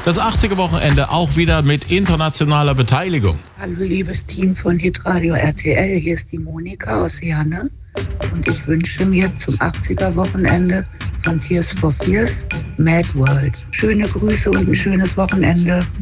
Das 80er-Wochenende auch wieder mit internationaler Beteiligung. Hallo liebes Team von Hitradio RTL, hier ist die Monika aus Herne und ich wünsche mir zum 80er-Wochenende von Tears for Fears Mad World. Schöne Grüße und ein schönes Wochenende.